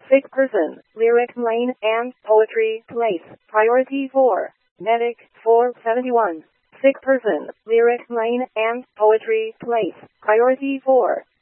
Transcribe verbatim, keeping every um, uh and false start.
Sick person, lyric lane and poetry place. Priority four. Medic four seventy-one. Sick person, lyric lane and poetry place. Priority four.